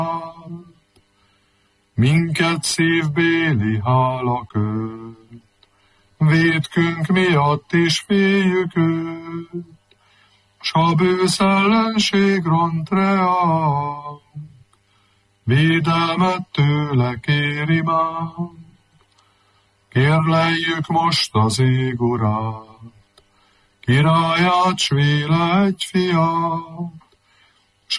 minket szívbéli hála köt, vétkünk miatt is féljük őt, s a bűszellenség ront reánk, védelmet tőle kéri már. Kérleljük most az ég urát, királyát, s véle egy fiát,